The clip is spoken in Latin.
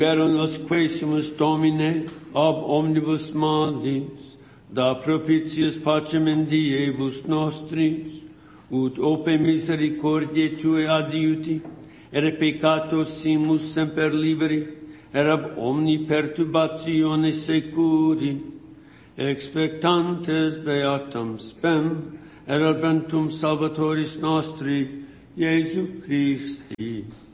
Per nos quaesimus Domine ab omnibus malis, da propitius pacem in diebus nostris, ut ope misericordiae Tue adiuti, peccatos simus semper liberi, ab omni perturbatione securi, expectantes beatam spem, adventum Salvatoris nostri, Iesu Christi.